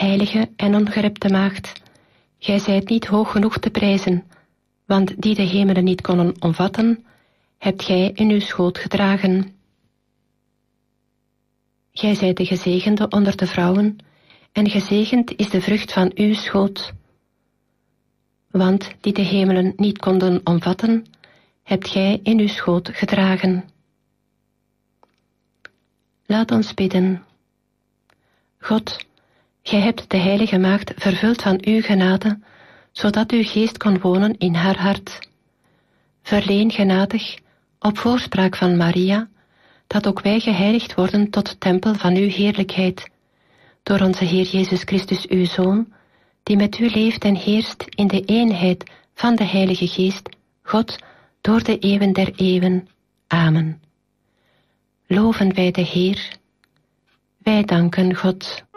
heilige en ongerepte maagd, gij zijt niet hoog genoeg te prijzen, want die de hemelen niet konden omvatten, hebt gij in uw schoot gedragen. Gij zijt de gezegende onder de vrouwen, en gezegend is de vrucht van uw schoot. Want die de hemelen niet konden omvatten, hebt gij in uw schoot gedragen. Laat ons bidden. God, gij hebt de heilige maagd vervuld van uw genade, zodat uw geest kon wonen in haar hart. Verleen genadig, op voorspraak van Maria, dat ook wij geheiligd worden tot tempel van uw heerlijkheid, door onze Heer Jezus Christus, uw Zoon, die met u leeft en heerst in de eenheid van de Heilige Geest, God, door de eeuwen der eeuwen. Amen. Loven wij de Heer. Wij danken God.